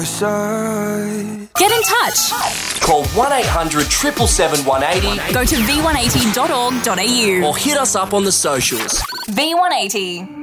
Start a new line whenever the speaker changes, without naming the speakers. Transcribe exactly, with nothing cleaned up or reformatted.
Get in touch.
Call one eight hundred seven seven seven one eight zero.
Go to v one eighty dot org dot a u
Or hit us up on the socials.
V one eighty.